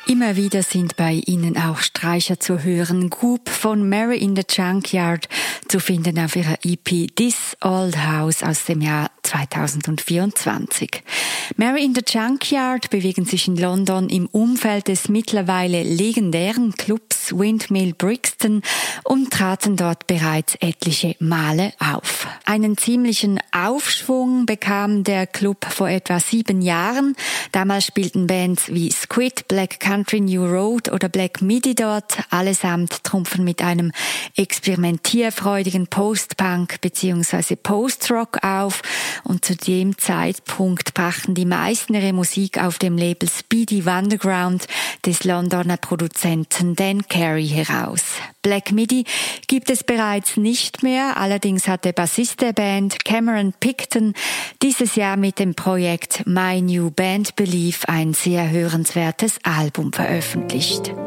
Immer wieder sind bei ihnen auch Streicher zu hören. Goop von Mary in the Junkyard zu finden auf ihrer EP This Old House aus dem Jahr 2024. Mary in the Junkyard bewegen sich in London im Umfeld des mittlerweile legendären Clubs Windmill Brixton und traten dort bereits etliche Male auf. Einen ziemlichen Aufschwung bekam der Club vor etwa 7 Jahren. Damals spielten Bands wie Squid, Black Country New Road oder Black Midi dort. Allesamt trumpfen mit einem experimentierfreudigen Post-Punk bzw. Post-Rock auf. Und zu dem Zeitpunkt brachten die meisten ihre Musik auf dem Label Speedy Wonderground des Londoner Produzenten Dan Carey heraus. Black Midi gibt es bereits nicht mehr, allerdings hat der Bassist der Band Cameron Picton dieses Jahr mit dem Projekt My New Band Belief ein sehr hörenswertes Album veröffentlicht.